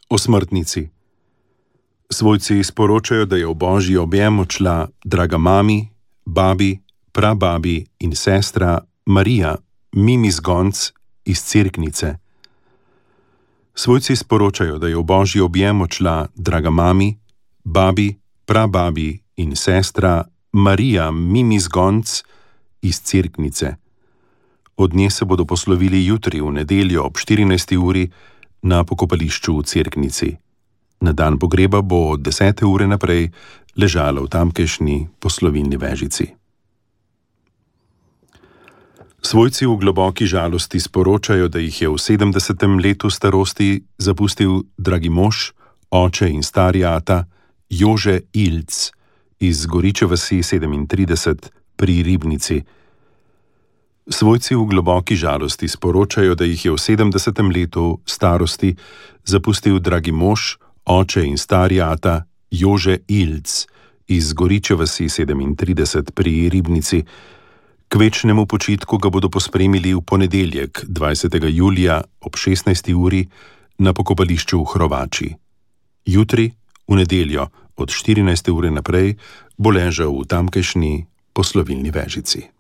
O smrtnici. Svojci sporočajo, da je v božji objem odšla draga mami, babi, prababi in sestra Marija, Mimi Zgonc iz Cerknice. Svojci sporočajo, da je v božji objem odšla draga mami, babi, prababi in sestra Marija, Mimi Zgonc iz Cerknice. Od nje se bodo poslovili jutri v nedeljo ob 14. uri na pokopališču v Cerknici. Na dan pogreba bo od 10. ure naprej ležala v tamkajšnji poslovilni vežici. Svojci v globoki žalosti sporočajo, da jih je v 70. letu starosti zapustil dragi mož, oče in stari ata Jože Ilc iz Goriče vasi 37 pri Ribnici. Svojci v globoki žalosti sporočajo, da jih je v 70. letu starosti zapustil dragi mož, oče in stari ata Jože Ilc iz Goriče vasi 37 pri Ribnici. K večnemu počitku ga bodo pospremili v ponedeljek, 20. julija ob 16. uri na pokopališču v Hrovači. Jutri, v nedeljo, od 14. ure naprej, bo ležal v tamkajšnji poslovilni vežici.